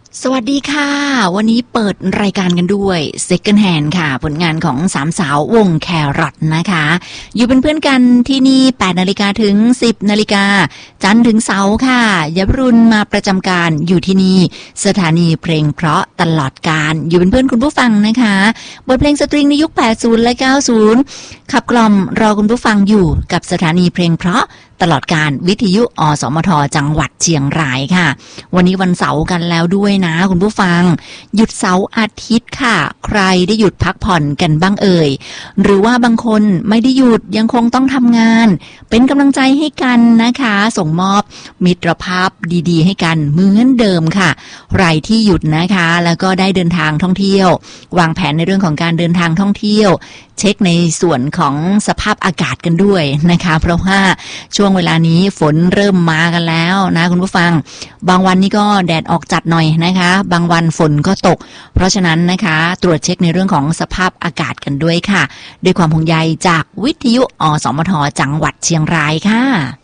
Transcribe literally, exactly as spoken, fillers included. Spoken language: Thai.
สวัสดีค่ะวันนี้เปิดรายการกันด้วย Second Hand ค่ะผลงานของสามสาววงแครอทนะคะอยู่เป็นเพื่อนกันที่นี่ แปดนาฬิกาถึง สิบนาฬิกาจันทร์ถึงเสาร์ค่ะยบรุณมาประจำการอยู่ที่นี่สถานีเพลงเพราะตลอดการอยู่เป็นเพื่อนคุณผู้ฟังนะคะบทเพลงสตริงในยุคแปดสิบและเก้าสิบขับกล่อมรอคุณผู้ฟังอยู่กับสถานีเพลงเพราะตลอดการวิทยุอสมทจังหวัดเชียงรายค่ะวันนี้วันเสาร์กันแล้วด้วยนะคุณผู้ฟังหยุดเสาร์อาทิตย์ค่ะใครได้หยุดพักผ่อนกันบ้างเอ่ยหรือว่าบางคนไม่ได้หยุดยังคงต้องทำงานเป็นกำลังใจให้กันนะคะส่งมอบมิตรภาพดีๆให้กันเหมือนเดิมค่ะใครที่หยุดนะคะแล้วก็ได้เดินทางท่องเที่ยววางแผนในเรื่องของการเดินทางท่องเที่ยวเช็คในส่วนของสภาพอากาศกันด้วยนะคะเพราะว่าช่วงเวลานี้ฝนเริ่มมากันแล้วนะคุณผู้ฟังบางวันนี่ก็แดดออกจัดหน่อยนะคะบางวันฝนก็ตกเพราะฉะนั้นนะคะตรวจเช็คในเรื่องของสภาพอากาศกันด้วยค่ะด้วยความห่วงใยจากวิทยุอสมทจังหวัดเชียงรายค่ะ